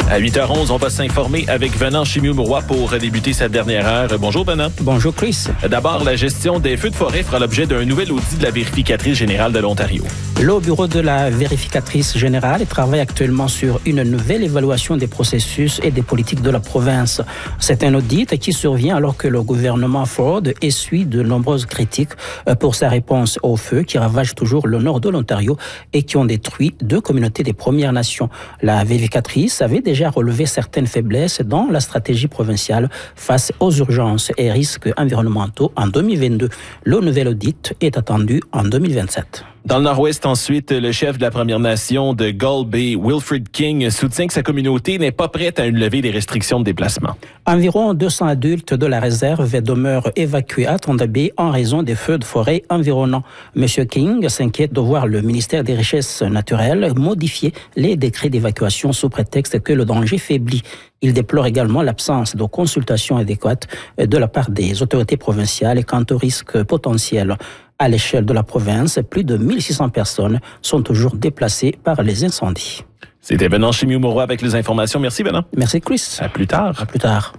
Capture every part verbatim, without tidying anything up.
À huit heures onze, on va s'informer avec Venant Chimiou-Mauroy pour débuter cette dernière heure. Bonjour Venant. Bonjour Chris. D'abord, la gestion des feux de forêt fera l'objet d'un nouvel audit de la vérificatrice générale de l'Ontario. Le bureau de la vérificatrice générale travaille actuellement sur une nouvelle évaluation des processus et des politiques de la province. C'est un audit qui survient alors que le gouvernement Ford essuie de nombreuses critiques pour sa réponse aux feux qui ravagent toujours le nord de l'Ontario et qui ont détruit deux communautés des Premières Nations. La vérificatrice avait déjà relevé certaines faiblesses dans la stratégie provinciale face aux urgences et risques environnementaux en deux mille vingt-deux. Le nouvel audit est attendu en deux mille vingt-sept. Dans le Nord-Ouest, ensuite, le chef de la Première Nation de Gull Bay, Wilfred King, soutient que sa communauté n'est pas prête à une levée des restrictions de déplacement. Environ deux cents adultes de la réserve demeurent évacués à Thunder Bay en raison des feux de forêt environnants. M. King s'inquiète de voir le ministère des Richesses naturelles modifier les décrets d'évacuation sous prétexte que le danger faiblit. Il déplore également l'absence de consultation adéquate de la part des autorités provinciales quant aux risques potentiels. À l'échelle de la province, plus de mille six cents personnes sont toujours déplacées par les incendies. C'était Venant Chimiou-Mauroy avec les informations. Merci Venant. Merci Chris. À plus tard. À plus tard.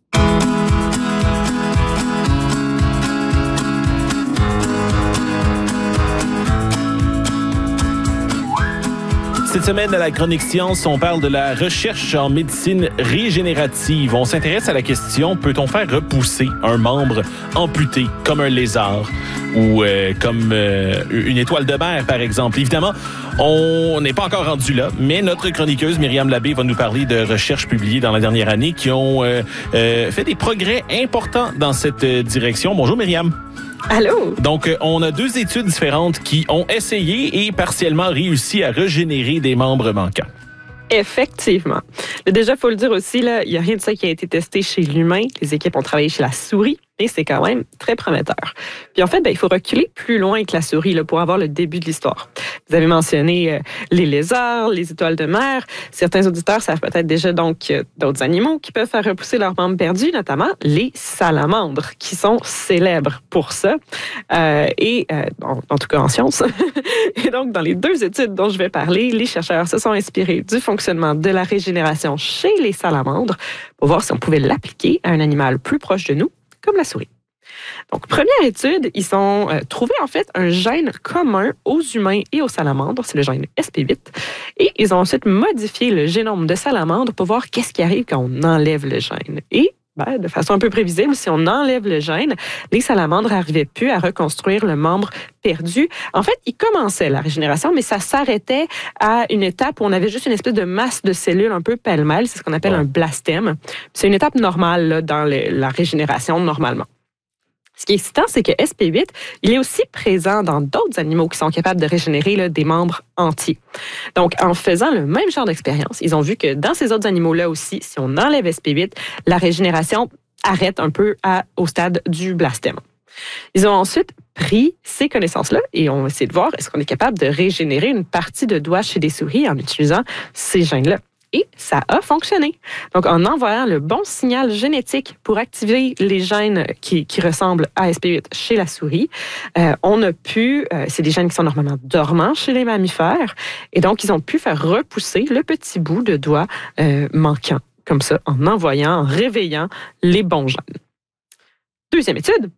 Cette semaine, à la Chronique Science, on parle de la recherche en médecine régénérative. On s'intéresse à la question, peut-on faire repousser un membre amputé comme un lézard ou euh, comme euh, une étoile de mer, par exemple? Évidemment, on n'est pas encore rendu là, mais notre chroniqueuse Myriam Labbé va nous parler de recherches publiées dans la dernière année qui ont euh, euh, fait des progrès importants dans cette direction. Bonjour Myriam. Allô? Donc, on a deux études différentes qui ont essayé et partiellement réussi à régénérer des membres manquants. Effectivement. Déjà, il faut le dire aussi, là, il n'y a rien de ça qui a été testé chez l'humain. Les équipes ont travaillé chez la souris et c'est quand même très prometteur. Puis en fait, ben, il faut reculer plus loin que la souris là, pour avoir le début de l'histoire. Vous avez mentionné euh, les lézards, les étoiles de mer. Certains auditeurs savent peut-être déjà donc euh, d'autres animaux qui peuvent faire repousser leurs membres perdus, notamment les salamandres, qui sont célèbres pour ça. Euh, et euh, en, en tout cas en sciences. Et donc, dans les deux études dont je vais parler, les chercheurs se sont inspirés du fonctionnement de la régénération chez les salamandres pour voir si on pouvait l'appliquer à un animal plus proche de nous, comme la souris. Donc, première étude, ils ont euh, trouvé en fait un gène commun aux humains et aux salamandres, c'est le gène S P huit, et ils ont ensuite modifié le génome de salamandre pour voir qu'est-ce qui arrive quand on enlève le gène. Et ben, de façon un peu prévisible, si on enlève le gène, les salamandres n'arrivaient plus à reconstruire le membre perdu. En fait, ils commençaient la régénération, mais ça s'arrêtait à une étape où on avait juste une espèce de masse de cellules un peu pêle-mêle, c'est ce qu'on appelle un blastème. C'est une étape normale là, dans le, la régénération normalement. Ce qui est excitant, c'est que S P huit, il est aussi présent dans d'autres animaux qui sont capables de régénérer là, des membres entiers. Donc, en faisant le même genre d'expérience, ils ont vu que dans ces autres animaux-là aussi, si on enlève S P huit, la régénération arrête un peu à, au stade du blastème. Ils ont ensuite pris ces connaissances-là et ont essayé de voir est-ce qu'on est capable de régénérer une partie de doigt chez des souris en utilisant ces gènes-là. Et ça a fonctionné. Donc, en envoyant le bon signal génétique pour activer les gènes qui, qui ressemblent à S P huit chez la souris, euh, on a pu, euh, c'est des gènes qui sont normalement dormants chez les mammifères, et donc ils ont pu faire repousser le petit bout de doigt euh, manquant, comme ça, en envoyant, en réveillant les bons gènes. Deuxième étude,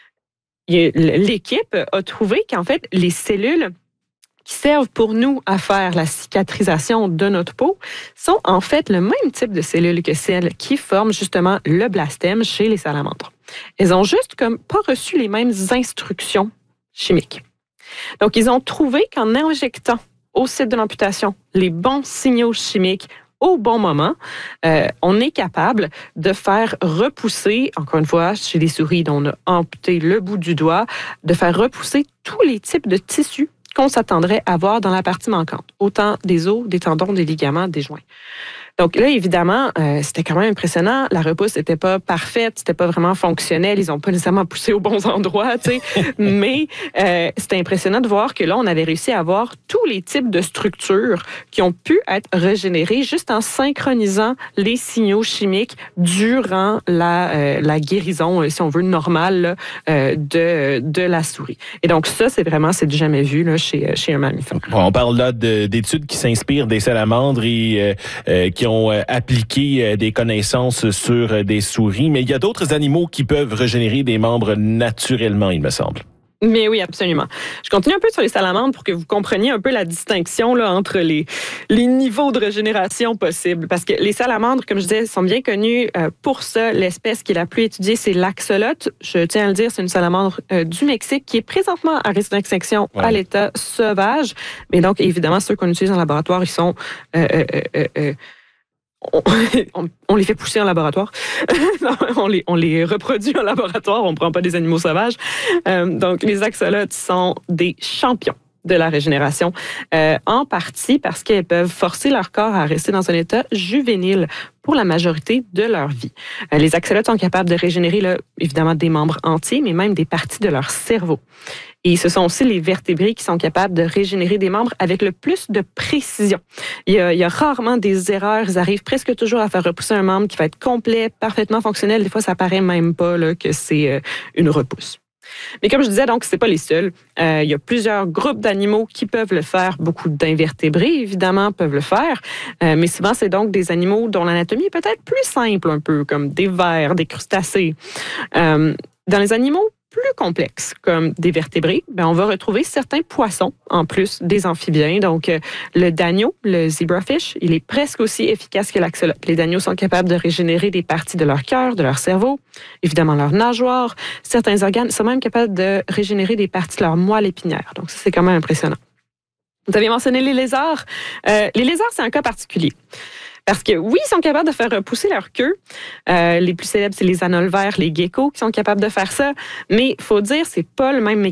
l'équipe a trouvé qu'en fait, les cellules qui servent pour nous à faire la cicatrisation de notre peau sont en fait le même type de cellules que celles qui forment justement le blastème chez les salamandres. Elles ont juste comme pas reçu les mêmes instructions chimiques. Donc, ils ont trouvé qu'en injectant au site de l'amputation les bons signaux chimiques au bon moment, euh, on est capable de faire repousser, encore une fois, chez les souris dont on a amputé le bout du doigt, de faire repousser tous les types de tissus qu'on s'attendrait à voir dans la partie manquante, autant des os, des tendons, des ligaments, des joints. Donc là, évidemment, euh, c'était quand même impressionnant. La repousse n'était pas parfaite, c'était pas vraiment fonctionnel. Ils n'ont pas nécessairement poussé aux bons endroits, tu sais. Mais euh, c'était impressionnant de voir que là, on avait réussi à avoir tous les types de structures qui ont pu être régénérées juste en synchronisant les signaux chimiques durant la, euh, la guérison, si on veut, normale là, euh, de, de la souris. Et donc ça, c'est vraiment, c'est du jamais vu là, chez, chez un mammifère. Bon, on parle là de, d'études qui s'inspirent des salamandres et euh, euh, qui ont ont euh, appliqué euh, des connaissances sur euh, des souris, mais il y a d'autres animaux qui peuvent régénérer des membres naturellement, il me semble. Mais oui, absolument. Je continue un peu sur les salamandres pour que vous compreniez un peu la distinction là, entre les, les niveaux de régénération possibles. Parce que les salamandres, comme je disais, sont bien connus euh, pour ça. L'espèce qui est la plus étudiée, c'est l'axolote. Je tiens à le dire, c'est une salamandre euh, du Mexique qui est présentement à risque d'extinction ouais. à l'état sauvage. Mais donc, évidemment, ceux qu'on utilise en laboratoire, ils sont... Euh, euh, euh, euh, On, on, on les fait pousser en laboratoire. non, on, les, on les reproduit en laboratoire. On ne prend pas des animaux sauvages. Euh, donc, les axolotes sont des champions de la régénération, euh, en partie parce qu'elles peuvent forcer leur corps à rester dans un état juvénile pour la majorité de leur vie. Euh, les axolotes sont capables de régénérer, là, évidemment, des membres entiers, mais même des parties de leur cerveau. Et ce sont aussi les vertébrés qui sont capables de régénérer des membres avec le plus de précision. Il y a, il y a rarement des erreurs. Ils arrivent presque toujours à faire repousser un membre qui va être complet, parfaitement fonctionnel. Des fois, ça paraît même pas là, que c'est euh, une repousse. Mais comme je disais, donc, c'est pas les seuls. Euh, il y a plusieurs groupes d'animaux qui peuvent le faire. Beaucoup d'invertébrés, évidemment, peuvent le faire. Euh, mais souvent, c'est donc des animaux dont l'anatomie est peut-être plus simple un peu, comme des vers, des crustacés. Euh, dans les animaux plus complexes, comme des vertébrés, ben on va retrouver certains poissons, en plus des amphibiens. Donc, euh, le dagno, le zebrafish, il est presque aussi efficace que l'axolote. Les dagnos sont capables de régénérer des parties de leur cœur, de leur cerveau, évidemment leur nageoire, certains organes, sont même capables de régénérer des parties de leur moelle épinière. Donc, ça, c'est quand même impressionnant. Vous avez mentionné les lézards. Euh, les lézards, c'est un cas particulier. Parce que oui, ils sont capables de faire repousser leur queue. Euh, les plus célèbres, c'est les anoles verts, les geckos qui sont capables de faire ça. Mais il faut dire, c'est pas le même mécanisme.